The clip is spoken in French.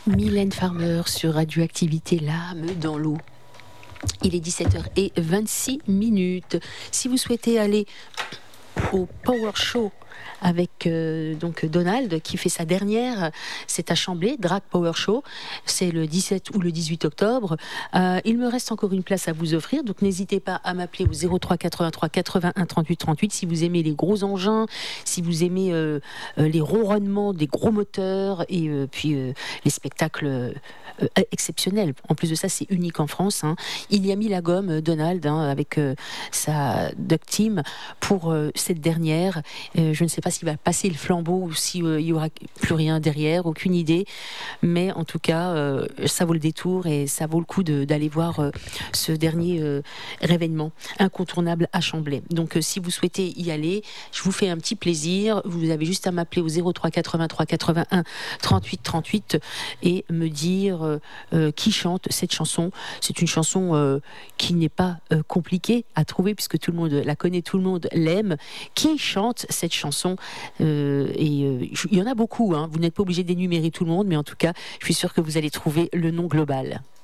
Mylène Farmer sur Radioactivité, l'âme dans l'eau. Il est 17h26. Si vous souhaitez aller au Power Show avec donc Donald qui fait sa dernière, c'est à Chamblay, Drag Power Show, c'est le 17 ou le 18 octobre. Il me reste encore une place à vous offrir, donc n'hésitez pas à m'appeler au 03 83 81 38 38 si vous aimez les gros engins, si vous aimez les ronronnements des gros moteurs et puis les spectacles exceptionnels. En plus de ça, c'est unique en France. Il y a mis la gomme, Donald, avec sa Duck Team pour cette dernière. Je ne sais pas s'il va passer le flambeau ou s'il n'y aura plus rien derrière, aucune idée. Mais en tout cas, ça vaut le détour et ça vaut le coup d'aller voir ce dernier événement incontournable à Chamblay. Donc si vous souhaitez y aller, je vous fais un petit plaisir. Vous avez juste à m'appeler au 03 83 81 38 38 et me dire qui chante cette chanson. C'est une chanson qui n'est pas compliquée à trouver puisque tout le monde la connaît, tout le monde l'aime. Qui chante cette chanson il y en a beaucoup, vous n'êtes pas obligé d'énumérer tout le monde, mais en tout cas, je suis sûre que vous allez trouver le nom global.